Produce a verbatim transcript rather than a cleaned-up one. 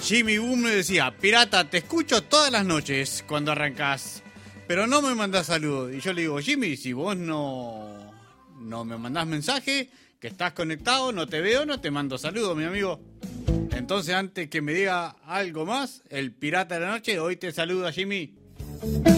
Jimmy Boom me decía, pirata, te escucho todas las noches cuando arrancás, pero no me mandás saludos. Y yo le digo, Jimmy, si vos no, no me mandás mensaje, que estás conectado, no te veo, no te mando saludos, mi amigo. Entonces, antes que me diga algo más, el pirata de la noche, hoy te saluda, Jimmy.